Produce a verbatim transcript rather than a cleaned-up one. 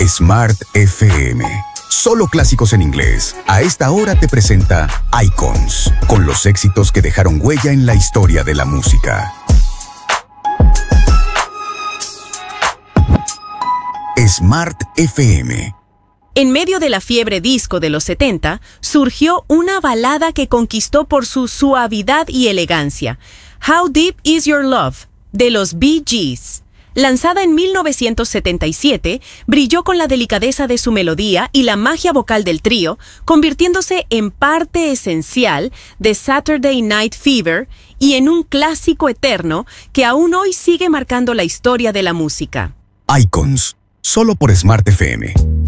Smart F M. Solo clásicos en inglés. A esta hora te presenta Icons, con los éxitos que dejaron huella en la historia de la música. Smart F M. En medio de la fiebre disco de los setenta, surgió una balada que conquistó por su suavidad y elegancia, How Deep Is Your Love, de los Bee Gees. Lanzada en mil novecientos setenta y siete, brilló con la delicadeza de su melodía y la magia vocal del trío, convirtiéndose en parte esencial de Saturday Night Fever y en un clásico eterno que aún hoy sigue marcando la historia de la música. Icons, solo por Smart F M.